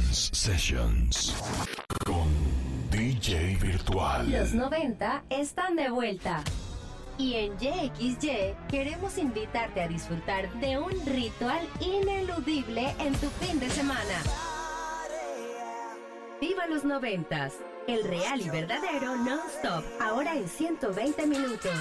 Dance Sessions con DJ Virtual. Los 90 están de vuelta. Y en YXY queremos invitarte a disfrutar de un ritual ineludible en tu fin de semana. Viva los 90s, el real y verdadero non-stop, ahora en 120 minutos.